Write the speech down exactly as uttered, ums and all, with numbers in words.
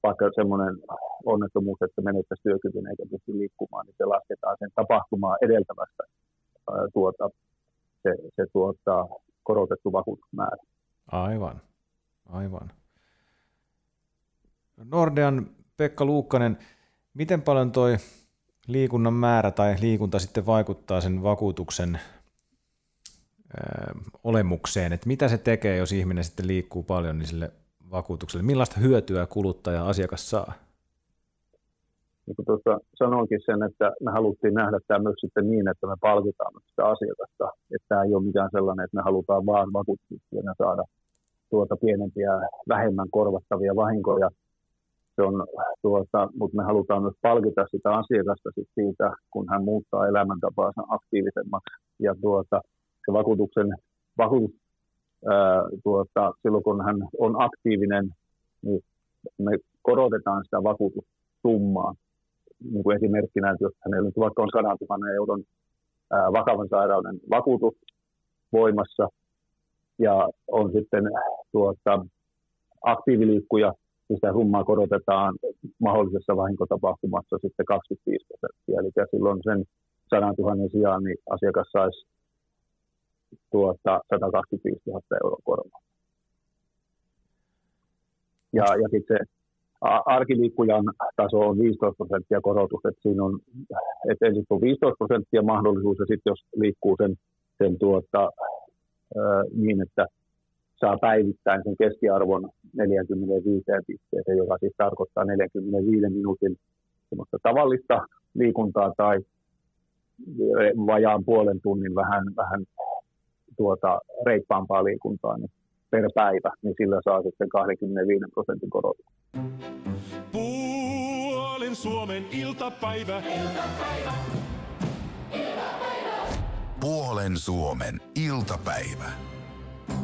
vaikka semmoinen onnettomuus, että menettäisiin työkyvyn eikä pysty liikkumaan, niin se lasketaan sen tapahtumaa edeltävästä ää, tuota, se, se tuota, korotettu vakuutusmäärä. Aivan, aivan. Nordean Pekka Luukkanen, miten paljon toi liikunnan määrä tai liikunta sitten vaikuttaa sen vakuutuksen ö, olemukseen, että mitä se tekee, jos ihminen sitten liikkuu paljon niin sille vakuutukselle, millaista hyötyä kuluttaja asiakas saa? Niin kuin tuossa sanoinkin sen, että me haluttiin nähdä tämä myös sitten niin, että me palkitaan sitä asiakasta, että tämä ei ole mikään sellainen, että me halutaan vaan vakuutusyhtiönä saada tuota pienempiä, vähemmän korvattavia vahinkoja. Se on, tuota, mutta me halutaan myös palkita sitä asiakasta siitä, kun hän muuttaa elämäntapaansa aktiivisemmaksi. Ja tuota, se vakuutuksen, vakuutus, ää, tuota, silloin kun hän on aktiivinen, niin me korotetaan sitä vakuutussummaa. Niin kuin esimerkkinä, että jos hänellä nyt vaikka on sadantuhannen euron ää, vakavan sairauden vakuutus voimassa ja on sitten tuota, aktiiviliikkuja, sitä summaa korotetaan mahdollisessa vahinkotapahtumassa sitten kaksikymmentäviisi prosenttia. Eli silloin sen sadantuhannen sijaan niin asiakas saisi tuota satakaksikymmentäviisituhatta euroa korvaa. Ja, ja sitten se arkiliikkujan taso on viisitoista prosenttia korotus, että siinä on, että ensin on viisitoista prosenttia mahdollisuus, ja sitten jos liikkuu sen, sen tuota, ää, niin, että saa päivittäin sen keskiarvon neljäkymmentäviisi pisteeseen, joka siis tarkoittaa neljänkymmenenviiden minuutin tavallista liikuntaa tai vajaan puolen tunnin vähän, vähän tuota reippaampaa liikuntaa niin per päivä, niin sillä saa sitten kaksikymmentäviisi prosentin korotus. Puolen Suomen iltapäivä. Iltapäivä. Iltapäivä. Puolen Suomen iltapäivä.